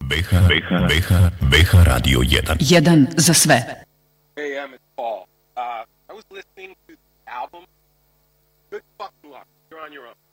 BH Radio 1. 1 za sve. Hey, it's Paul. I was listening to the album. Good fucking luck. You're on your own.